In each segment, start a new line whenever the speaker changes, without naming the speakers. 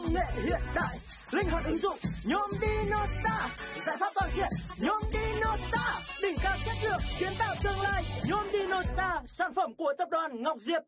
nghệ hiện đại, linh hoạt ứng dụng nhôm DinoStar, giải pháp toàn diện nhôm DinoStar, đỉnh cao chất lượng kiến tạo tương lai. Nhôm DinoStar, sản phẩm của tập đoàn Ngọc Diệp.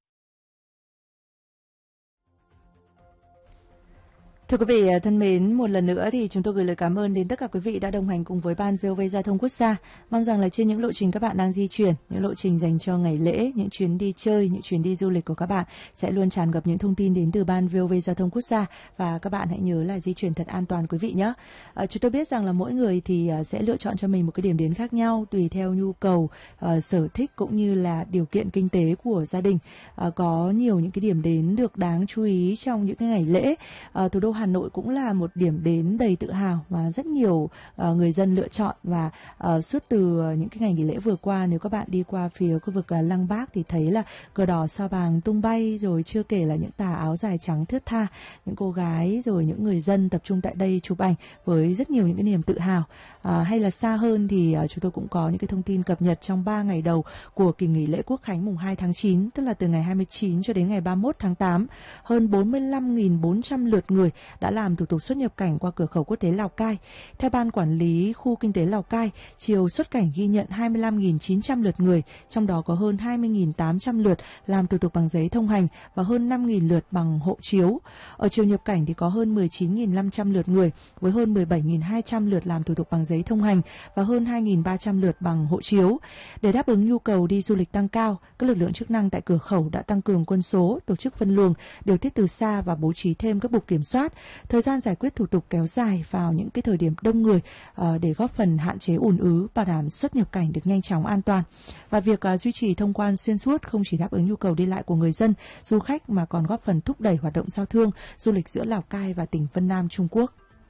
Thưa quý vị thân mến, một lần nữa thì chúng tôi gửi lời cảm ơn đến tất cả quý vị đã đồng hành cùng với Ban VOV Giao thông Quốc gia. Mong rằng là trên những lộ trình các bạn đang di chuyển, những lộ trình dành cho ngày lễ, những chuyến đi chơi, những chuyến đi du lịch của các bạn sẽ luôn tràn ngập những thông tin đến từ Ban VOV Giao thông Quốc gia, và các bạn hãy nhớ là di chuyển thật an toàn quý vị nhé. Chúng tôi biết rằng là mỗi người thì sẽ lựa chọn cho mình một cái điểm đến khác nhau tùy theo nhu cầu, sở thích cũng như là điều kiện kinh tế của gia đình. Có nhiều những cái điểm đến được đáng chú ý trong những cái ngày lễ. Thủ đô Hà Nội cũng là một điểm đến đầy tự hào và rất nhiều người dân lựa chọn, và suốt từ những cái ngày nghỉ lễ vừa qua, nếu các bạn đi qua phía khu vực Lăng Bác thì thấy là cờ đỏ sao vàng tung bay, rồi chưa kể là những tà áo dài trắng thướt tha, những cô gái rồi những người dân tập trung tại đây chụp ảnh với rất nhiều những cái niềm tự hào. Hay là xa hơn thì chúng tôi cũng có những cái thông tin cập nhật trong 3 ngày đầu của kỳ nghỉ lễ Quốc khánh mùng 2 tháng 9, tức là từ ngày 29 cho đến ngày 31 tháng 8, hơn 45.400 lượt người đã làm thủ tục xuất nhập cảnh qua cửa khẩu quốc tế Lào Cai. Theo Ban Quản lý Khu Kinh tế Lào Cai, chiều xuất cảnh ghi nhận 25.900 lượt người, trong đó có hơn 20.800 lượt làm thủ tục bằng giấy thông hành và hơn 5.000 lượt bằng hộ chiếu. Ở chiều nhập cảnh thì có hơn 19.500 lượt người, với hơn 17.200 lượt làm thủ tục bằng giấy thông hành và hơn 2.300 lượt bằng hộ chiếu. Để đáp ứng nhu cầu đi du lịch tăng cao, các lực lượng chức năng tại cửa khẩu đã tăng cường quân số, tổ chức phân luồng, điều tiết từ xa và bố trí thêm các bục kiểm soát. Thời gian giải quyết thủ tục kéo dài vào những cái thời điểm đông người để góp phần hạn chế ùn ứ, bảo đảm xuất nhập cảnh được nhanh chóng, an toàn. Và việc duy trì thông quan xuyên suốt không chỉ đáp ứng nhu cầu đi lại của người dân, du khách mà còn góp phần thúc đẩy hoạt động giao thương, du lịch giữa Lào Cai và tỉnh Vân Nam Trung Quốc.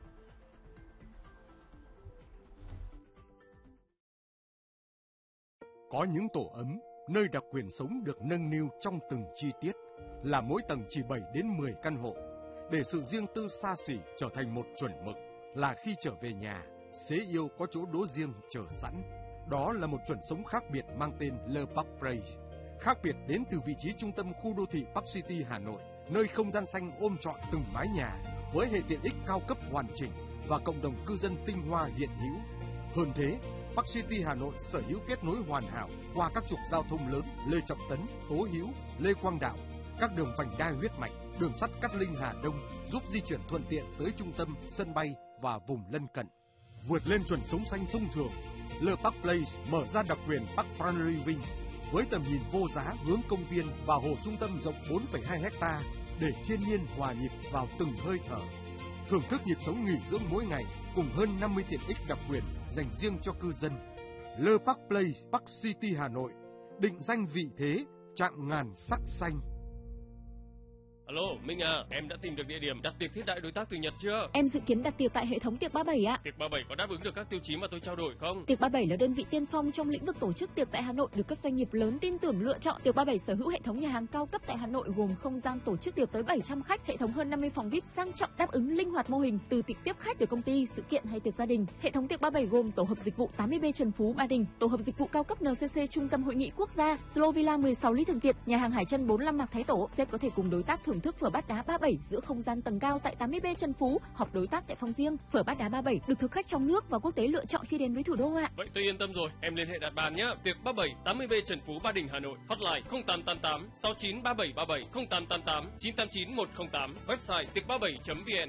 Có những tổ ấm, nơi đặc quyền sống được nâng niu trong từng chi tiết, là mỗi tầng chỉ 7 đến 10 căn hộ, để sự riêng tư xa xỉ trở thành một chuẩn mực, là khi trở về nhà, xế yêu có chỗ đỗ riêng chờ sẵn. Đó là một chuẩn sống khác biệt mang tên Le Parc Place. Khác biệt đến từ vị trí trung tâm khu đô thị Park City Hà Nội, nơi không gian xanh ôm trọn từng mái nhà, với hệ tiện ích cao cấp hoàn chỉnh và cộng đồng cư dân tinh hoa hiện hữu. Hơn thế, Park City Hà Nội sở hữu kết nối hoàn hảo qua các trục giao thông lớn Lê Trọng Tấn, Tố Hữu, Lê Quang Đạo, các đường vành đai huyết mạch, đường sắt Cát Linh Hà Đông, giúp di chuyển thuận tiện tới trung tâm, sân bay và vùng lân cận. Vượt lên chuẩn sống xanh thông thường, Le Parc Place mở ra đặc quyền Park Front Living với tầm nhìn vô giá hướng công viên và hồ trung tâm rộng 4,2 ha để thiên nhiên hòa nhịp vào từng hơi thở. Thưởng thức nhịp sống nghỉ dưỡng mỗi ngày cùng hơn 50 tiện ích đặc quyền dành riêng cho cư dân. Le Parc Place, Park City Hà Nội, định danh vị thế chạm ngàn sắc xanh.
Alo, Minh à, em đã tìm được địa điểm đặt tiệc thiết đại đối tác từ Nhật chưa?
Em dự kiến đặt tiệc tại hệ thống tiệc 37 ạ.
Tiệc 37 có đáp ứng được các tiêu chí mà tôi trao đổi không?
Tiệc 37 là đơn vị tiên phong trong lĩnh vực tổ chức tiệc tại Hà Nội, được các doanh nghiệp lớn tin tưởng lựa chọn. Tiệc 37 sở hữu hệ thống nhà hàng cao cấp tại Hà Nội gồm không gian tổ chức tiệc tới 700 khách, hệ thống hơn 50 phòng VIP sang trọng đáp ứng linh hoạt mô hình từ tiệc tiếp khách của công ty, sự kiện hay tiệc gia đình. Hệ thống tiệc 37 gồm tổ hợp dịch vụ 80B Trần Phú Ba Đình, tổ hợp dịch vụ cao cấp NCC Trung tâm Hội nghị Quốc gia, Slow Villa 16 Lý Thường Kiệt, nhà hàng Hải Chân 45 Mạc Thái Tổ. Sếp có thể cùng đối tác thưởng thức phở bát đá 37 giữa không gian tầng cao tại 80B Trần Phú, họp đối tác tại phòng riêng. Phở bát đá 37 được thực khách trong nước và quốc tế lựa chọn khi đến với thủ đô ạ.
Vậy tôi yên tâm rồi, em liên hệ đặt bàn nhé. Tiệc 37 80B Trần Phú Ba Đình Hà Nội, hotline 0888 693737 0888 989 108, website tiệc37.vn.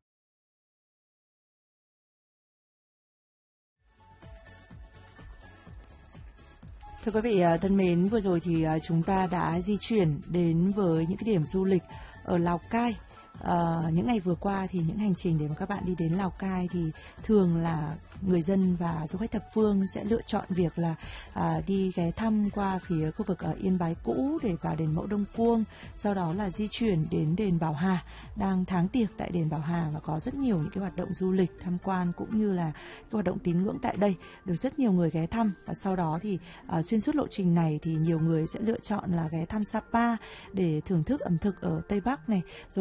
Thưa quý vị thân mến, vừa rồi thì chúng ta đã di chuyển đến với những cái điểm du lịch ở Lào Cai. Những ngày vừa qua thì những hành trình để mà các bạn đi đến Lào Cai thì thường là người dân và du khách thập phương sẽ lựa chọn việc là đi ghé thăm qua phía khu vực ở Yên Bái cũ để vào đền Mẫu Đông Cuông, sau đó là di chuyển đến đền Bảo Hà, đang tháng tiệc tại đền Bảo Hà và có rất nhiều những cái hoạt động du lịch tham quan cũng như là cái hoạt động tín ngưỡng tại đây được rất nhiều người ghé thăm. Và sau đó thì xuyên suốt lộ trình này thì nhiều người sẽ lựa chọn là ghé thăm Sapa để thưởng thức ẩm thực ở Tây Bắc này, rồi thưởng thức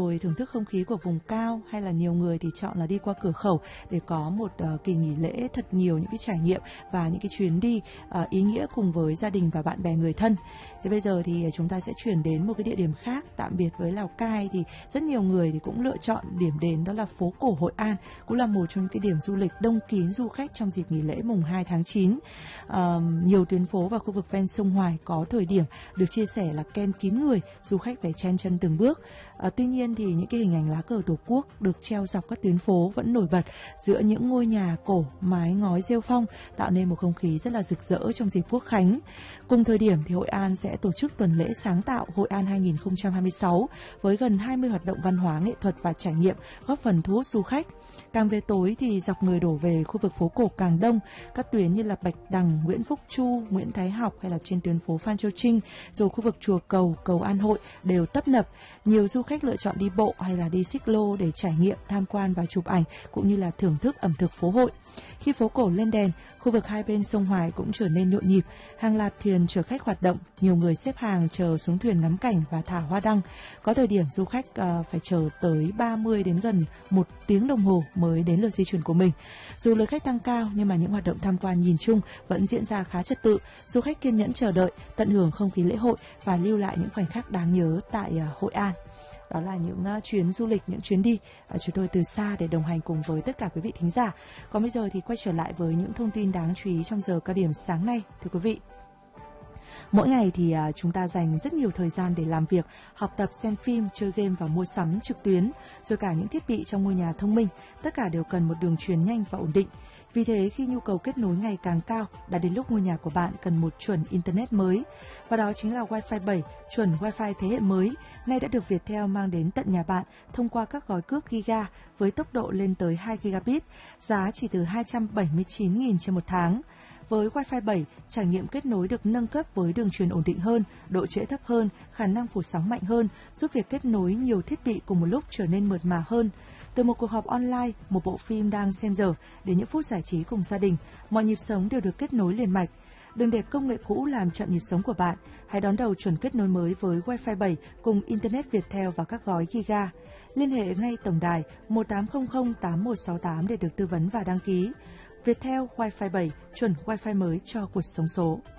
không khí của vùng cao, hay là nhiều người thì chọn là đi qua cửa khẩu để có một kỳ nghỉ lễ thật nhiều những cái trải nghiệm và những cái chuyến đi ý nghĩa cùng với gia đình và bạn bè người thân. Thế bây giờ thì chúng ta sẽ chuyển đến một cái địa điểm khác. Tạm biệt với Lào Cai thì rất nhiều người thì cũng lựa chọn điểm đến đó là phố cổ Hội An, cũng là một trong những cái điểm du lịch đông kín du khách trong dịp nghỉ lễ mùng 2 tháng 9. Nhiều tuyến phố và khu vực ven sông Hoài có thời điểm được chia sẻ là ken kín người, du khách phải chen chân từng bước. Tuy nhiên thì những cái hình ảnh lá cờ Tổ quốc được treo dọc các tuyến phố vẫn nổi bật giữa những ngôi nhà cổ mái ngói rêu phong, tạo nên một không khí rất là rực rỡ trong dịp Quốc khánh. Cùng thời điểm thì Hội An sẽ tổ chức tuần lễ sáng tạo Hội An 2026 với gần 20 hoạt động văn hóa, nghệ thuật và trải nghiệm góp phần thu hút du khách. Càng về tối thì dọc người đổ về khu vực phố cổ càng đông, các tuyến như là Bạch Đằng, Nguyễn Phúc Chu, Nguyễn Thái Học hay là trên tuyến phố Phan Châu Trinh, rồi khu vực chùa Cầu, cầu An Hội đều tấp nập. Nhiều du khách lựa chọn đi bộ hay là đi xích lô để trải nghiệm, tham quan và chụp ảnh cũng như là thưởng thức ẩm thực phố hội. Khi phố cổ lên đèn, khu vực hai bên sông Hoài cũng trở nên nhộn nhịp, hàng loạt thuyền chở khách hoạt động, nhiều người xếp hàng chờ xuống thuyền ngắm cảnh và thả hoa đăng. Có thời điểm du khách phải chờ tới 30 đến gần 1 tiếng đồng hồ mới đến lượt di chuyển của mình. Dù lượt khách tăng cao nhưng mà những hoạt động tham quan nhìn chung vẫn diễn ra khá trật tự. Du khách kiên nhẫn chờ đợi, tận hưởng không khí lễ hội và lưu lại những khoảnh khắc đáng nhớ tại Hội An. Đó là những chuyến du lịch, những chuyến đi chúng tôi từ xa để đồng hành cùng với tất cả quý vị thính giả. Còn bây giờ thì quay trở lại với những thông tin đáng chú ý trong giờ cao điểm sáng nay, thưa quý vị. Mỗi ngày thì chúng ta dành rất nhiều thời gian để làm việc, học tập, xem phim, chơi game và mua sắm trực tuyến, rồi cả những thiết bị trong ngôi nhà thông minh, tất cả đều cần một đường truyền nhanh và ổn định. Vì thế, khi nhu cầu kết nối ngày càng cao, đã đến lúc ngôi nhà của bạn cần một chuẩn Internet mới. Và đó chính là Wi-Fi 7, chuẩn Wi-Fi thế hệ mới, nay đã được Viettel mang đến tận nhà bạn thông qua các gói cước Giga với tốc độ lên tới 2 gigabit, giá chỉ từ 279.000 trên một tháng. Với Wi-Fi 7, trải nghiệm kết nối được nâng cấp với đường truyền ổn định hơn, độ trễ thấp hơn, khả năng phủ sóng mạnh hơn, giúp việc kết nối nhiều thiết bị cùng một lúc trở nên mượt mà hơn. Từ một cuộc họp online, một bộ phim đang xen dở, đến những phút giải trí cùng gia đình, mọi nhịp sống đều được kết nối liền mạch. Đừng để công nghệ cũ làm chậm nhịp sống của bạn. Hãy đón đầu chuẩn kết nối mới với Wi-Fi 7 cùng Internet Viettel và các gói Giga. Liên hệ ngay tổng đài 1800 8168 để được tư vấn và đăng ký. Viettel Wi-Fi 7, chuẩn Wi-Fi mới cho cuộc sống số.